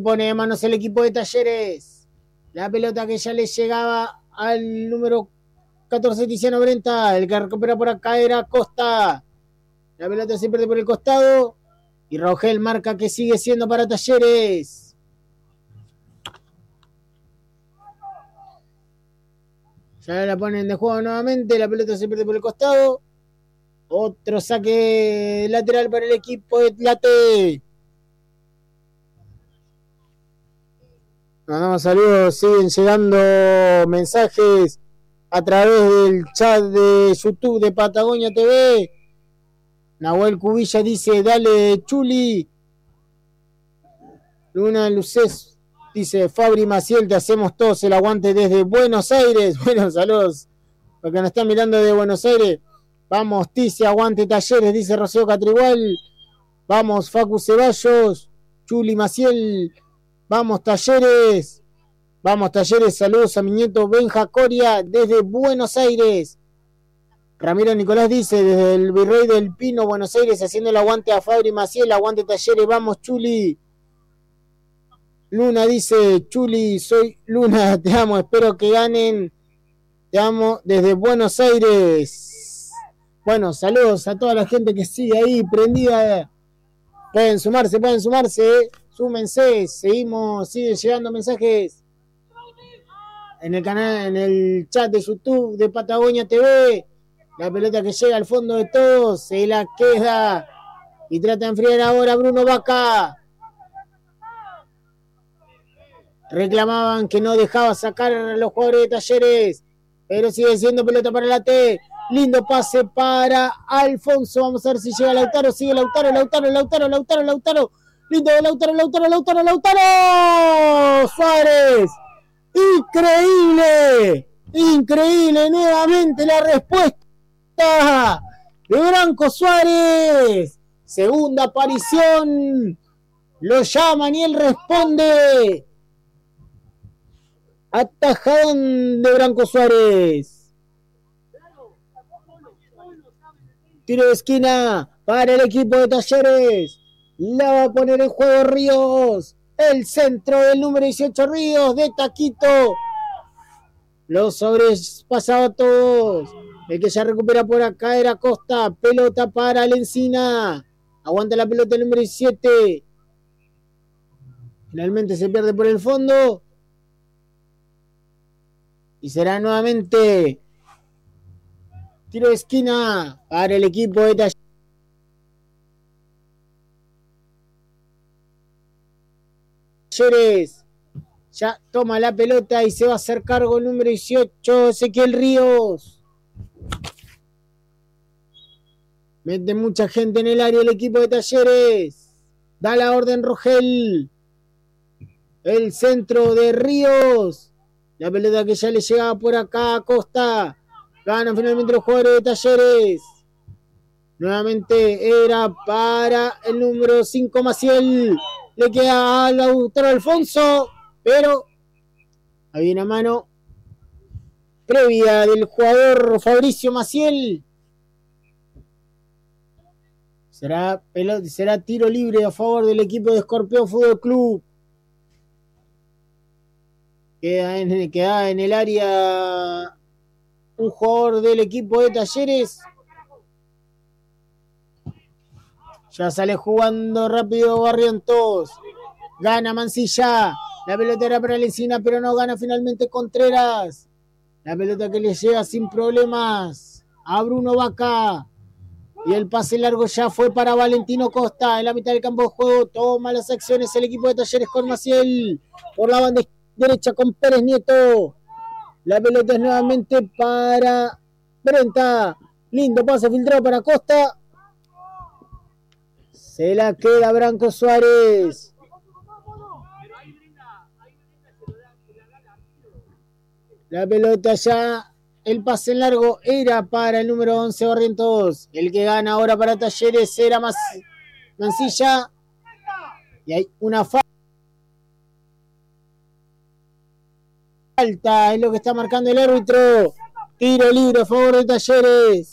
pone de manos el equipo de Talleres. La pelota que ya le llegaba al número 14, Tiziano Brenta. El que recupera por acá era Costa. La pelota se pierde por el costado. Y Rogel marca que sigue siendo para Talleres. Ya la ponen de juego nuevamente. La pelota se pierde por el costado. Otro saque lateral para el equipo de Tlate. Mandamos saludos. Siguen llegando mensajes a través del chat de YouTube de Patagonia TV. Nahuel Cubilla dice: dale, Chuli. Luna Lucés dice: Fabri Maciel, te hacemos todos el aguante desde Buenos Aires. Bueno, saludos los que nos están mirando desde Buenos Aires. Vamos, Tizi, aguante Talleres, dice Rocío Catrigual. Vamos, Facu Ceballos. Chuli Maciel. Vamos, Talleres. Vamos, Talleres. Saludos a mi nieto Benja Coria desde Buenos Aires. Ramiro Nicolás dice: desde el Virrey del Pino, Buenos Aires, haciendo el aguante a Fabri Maciel. Aguante Talleres. Vamos, Chuli. Luna dice: Chuli, soy Luna, te amo, espero que ganen. Te amo desde Buenos Aires. Bueno, saludos a toda la gente que sigue ahí prendida. Pueden sumarse. Súmense, siguen llegando mensajes en el canal, en el chat de YouTube de Patagonia TV. La pelota que llega al fondo de todos, se la queda y trata de enfriar ahora Bruno Vaca. Reclamaban que no dejaba sacar a los jugadores de Talleres, pero sigue siendo pelota para la T. Lindo pase para Alfonso. Vamos a ver si llega Lautaro. Sigue Lautaro. Lindo de Lautaro. Suárez. Increíble. Nuevamente la respuesta de Branco Suárez. Segunda aparición. Lo llaman y él responde. Atajadón de Branco Suárez. Tiro de esquina para el equipo de Talleres. La va a poner en juego Ríos. El centro del número 18 Ríos de taquito. Los sobrepasaba a todos. El que ya recupera por acá era Costa. Pelota para Lencina. Aguanta la pelota el número 17. Finalmente se pierde por el fondo. Y será nuevamente tiro de esquina para el equipo de Talleres. Ya toma la pelota y se va a hacer cargo el número 18, Ezequiel Ríos. Mete mucha gente en el área el equipo de Talleres. Da la orden Rogel. El centro de Ríos. La pelota que ya le llegaba por acá a Costa. Ganan finalmente los jugadores de Talleres. Nuevamente era para el número 5 Maciel. Le queda a Lautaro Alfonso. Pero hay una mano previa del jugador Fabricio Maciel. Será tiro libre a favor del equipo de Escorpión Fútbol Club. Queda en el área un jugador del equipo de Talleres. Ya sale jugando rápido Barrientos. Gana Mancilla. La pelota era para Lencina, pero no gana finalmente Contreras. La pelota que le llega sin problemas a Bruno Vaca. Y el pase largo ya fue para Valentino Costa. En la mitad del campo de juego toma las acciones el equipo de Talleres con Maciel. Por la banda derecha con Pérez Nieto. La pelota es nuevamente para Brenta. Lindo pase filtrado para Costa. Se la queda Branco Suárez. La pelota ya, el pase en largo era para el número 11 Barrientos. El que gana ahora para Talleres era Mancilla. Y hay una falta, es lo que está marcando el árbitro. Tiro libre a favor de Talleres.